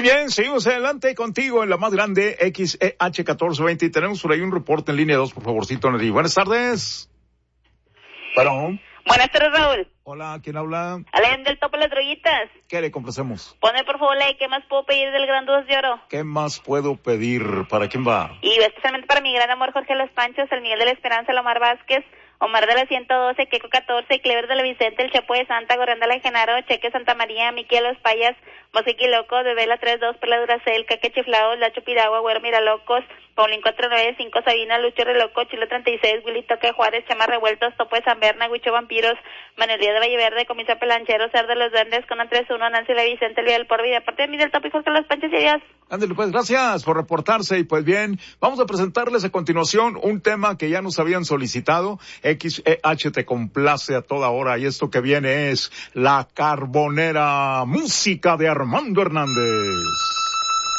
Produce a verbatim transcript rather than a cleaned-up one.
bien, seguimos adelante contigo en la más grande X E H catorce veinte y tenemos por ahí un reporte en línea dos, por favorcito, Nelly. Buenas tardes. Bueno. Buenas tardes, Raúl. Hola, ¿quién habla? Alain del Topo Las Droguitas. ¿Qué le complacemos? Ponme por favor la de ¿qué más puedo pedir del Gran Dos de Oro? ¿Qué más puedo pedir? ¿Para quién va? Y especialmente para mi gran amor Jorge Los Panchos, el Miguel de la Esperanza, el Omar Vázquez, Omar de la ciento doce, Queco catorce, Clever de la Vicente, el Chapo de Santa, Gorrión de la Genaro, Cheque Santa María, Miquel Los Payas, Mosquiqui Loco, Bebé la treinta y dos, Perla Duracel, Caque Chiflados, Lacho Piragua, Güero Miralocos, Paulín cuatro nueve cinco, Sabina, Lucho Reloco, Chilo treinta y seis, Willy Toque Juárez, Chama Revueltos, Topo de San Berna, Huicho Vampiros, Manuel Díaz de Valle Verde, Comisa Pelanchero, Ser de los Duendes, Conan tres uno, Nancy la Vicente, el Día del Porvenir, aparte de mí del Topo y Jorge Los Panchos y adiós. Ándale, pues, gracias por reportarse. Y pues bien, vamos a presentarles a continuación un tema que ya nos habían solicitado. X E H te complace a toda hora y esto que viene es La Carbonera, música de Armando Hernández.